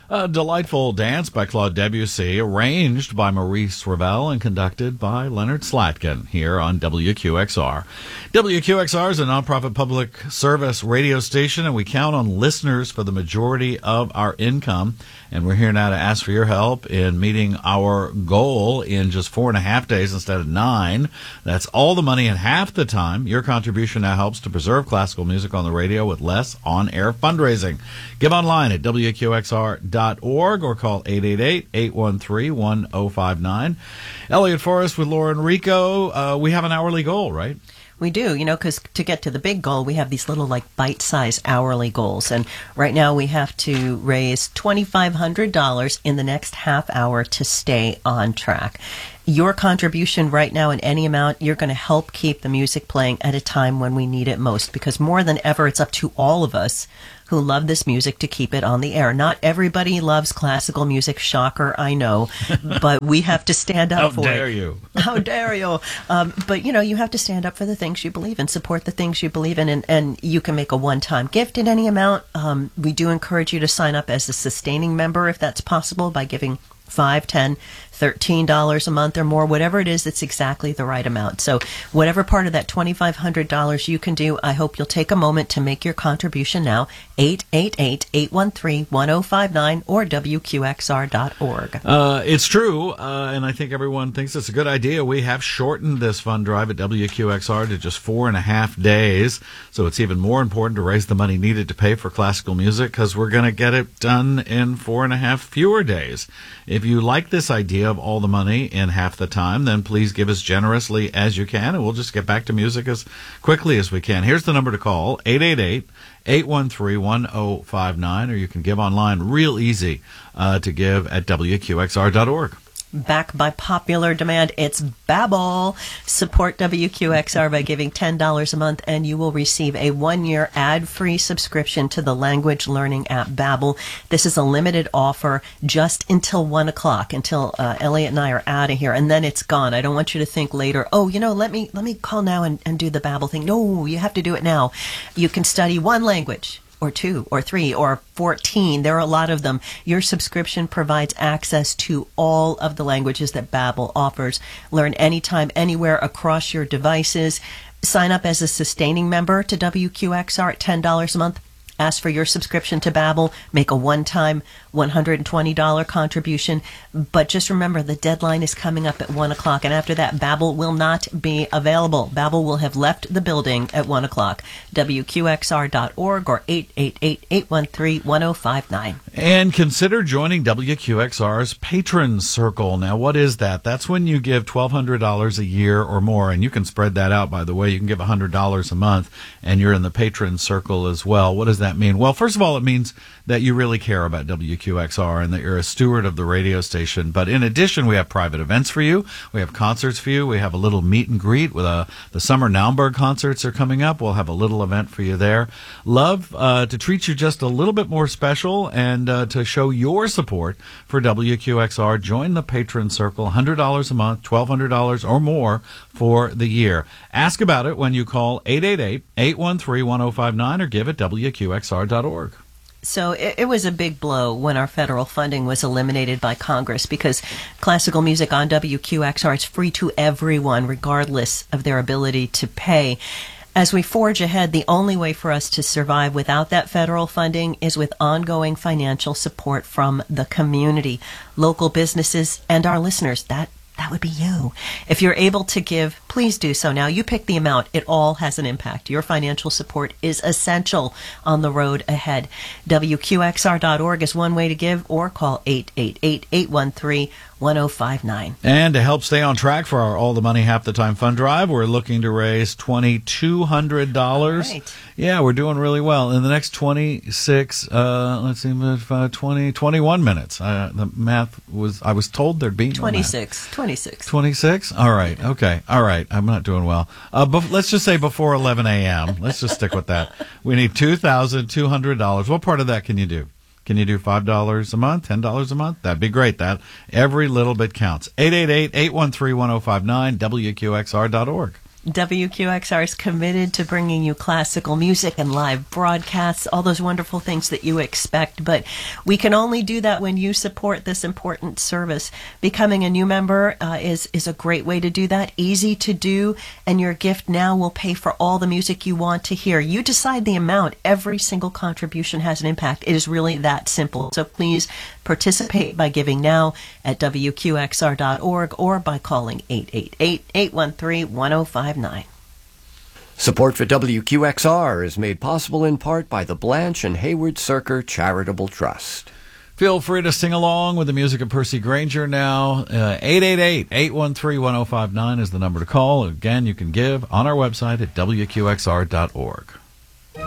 A delightful dance by Claude Debussy, arranged by Maurice Ravel and conducted by Leonard Slatkin here on WQXR. WQXR is a nonprofit public service radio station, and we count on listeners for the majority of our income. And we're here now to ask for your help in meeting our goal in just 4.5 days instead of 9. That's all the money in half the time. Your contribution now helps to preserve classical music on the radio with less on-air fundraising. Give online at WQXR.org or call 888-813-1059. Elliot Forrest with Laura Enrico. We have an hourly goal, right? We do, because to get to the big goal, we have these little bite-sized hourly goals. And right now we have to raise $2,500 in the next half hour to stay on track. Your contribution right now in any amount, you're going to help keep the music playing at a time when we need it most, because more than ever, it's up to all of us who love this music to keep it on the air. Not everybody loves classical music. Shocker, I know. But we have to stand up for it. How dare you? How dare you? But, you have to stand up for the things you believe in, support the things you believe in, and you can make a one-time gift in any amount. We do encourage you to sign up as a sustaining member if that's possible by giving $5, $10, $13 a month or more, whatever it is, it's exactly the right amount. So whatever part of that $2,500 you can do, I hope you'll take a moment to make your contribution now. 888-813-1059 or WQXR.org. It's true, and I think everyone thinks it's a good idea. We have shortened this fund drive at WQXR to just 4.5 days, so it's even more important to raise the money needed to pay for classical music because we're going to get it done in 4.5 fewer days. If you like this idea of all the money in half the time, then please give as generously as you can, and we'll just get back to music as quickly as we can. Here's the number to call, 888-813-1059, or you can give online, real easy to give at WQXR.org. Back by popular demand, it's Babbel. Support WQXR by giving $10 a month, and you will receive a 1-year ad-free subscription to the language learning app Babbel. This is a limited offer just until 1 o'clock, until Elliot and I are out of here, and then it's gone. I don't want you to think later, let me call now and do the Babbel thing. No, you have to do it now. You can study one language, or 2, or 3, or 14. There are a lot of them. Your subscription provides access to all of the languages that Babbel offers. Learn anytime, anywhere across your devices. Sign up as a sustaining member to WQXR at $10 a month. Ask for your subscription to Babbel. Make a one-time $120 contribution. But just remember, the deadline is coming up at 1 o'clock. And after that, Babbel will not be available. Babbel will have left the building at 1 o'clock. WQXR.org or 888-813-1059. And consider joining WQXR's Patron Circle. Now, what is that? That's when you give $1,200 a year or more. And you can spread that out, by the way. You can give $100 a month, and you're in the Patron Circle as well. What does that mean? Well, first of all, it means that you really care about WQXR and that you're a steward of the radio station. But in addition, we have private events for you. We have concerts for you. We have a little meet and greet with the Summer Naumburg concerts are coming up. We'll have a little event for you there. Love to treat you just a little bit more special and to show your support for WQXR. Join the Patron Circle, $100 a month, $1,200 or more for the year. Ask about it when you call 888-813-1059 or give at WQXR.org. So it was a big blow when our federal funding was eliminated by Congress, because classical music on WQXR is free to everyone, regardless of their ability to pay. As we forge ahead, the only way for us to survive without that federal funding is with ongoing financial support from the community, local businesses, and our listeners. That would be you. If you're able to give, please do so now. You pick the amount. It all has an impact. Your financial support is essential on the road ahead. WQXR.org is one way to give, or call 888-813-1059. And to help stay on track for our All the Money Half the Time fund drive, we're looking to raise $2,200. Right. Yeah, we're doing really well. In the next 21 minutes. The math was, I was told there'd be no 26. 26? All right. Okay. All right. I'm not doing well. But let's just say before 11 a.m. Let's just stick with that. We need $2,200. What part of that can you do? Can you do $5 a month, $10 a month? That'd be great. That every little bit counts. 888-813-1059, WQXR.org. WQXR is committed to bringing you classical music and live broadcasts, all those wonderful things that you expect. But we can only do that when you support this important service. Becoming a new member is a great way to do that. Easy to do, and your gift now will pay for all the music you want to hear. You decide the amount. Every single contribution has an impact. It is really that simple. So please participate by giving now at WQXR.org or by calling 888-813-1059. Support for WQXR is made possible in part by the Blanche and Hayward Cirker Charitable Trust. Feel free to sing along with the music of Percy Granger now. 888-813-1059 is the number to call. Again, you can give on our website at WQXR.org.